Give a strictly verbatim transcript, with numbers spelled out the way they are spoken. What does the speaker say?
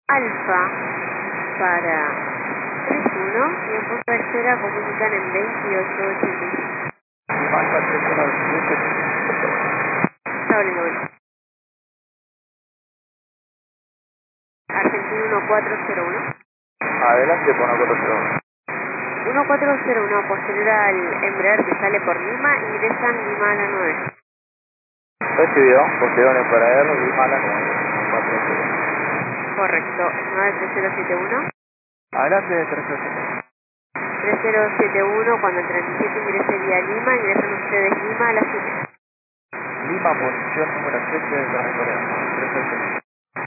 Alfa para tres uno y en punto de espera comunican en veintiocho ochenta y cinco. Alfa tres uno veintiocho ochenta y cinco. Está volviendo bueno. Argentina uno cuatro cero uno. Adelante por uno cuatro cero uno. uno cuatro cero uno, posterior al Embraer que sale por Lima, ingresan Lima a la nueve. Recibido, posteriores para R, Lima a la nueve. cuatro cero. Correcto, nueve tres cero siete uno. Adelante tres cero siete. tres cero siete uno, cuando el treinta y siete ingrese vía Lima, ingresan ustedes Lima a las siete. Lima, posición número siete de territorio. tres cero siete.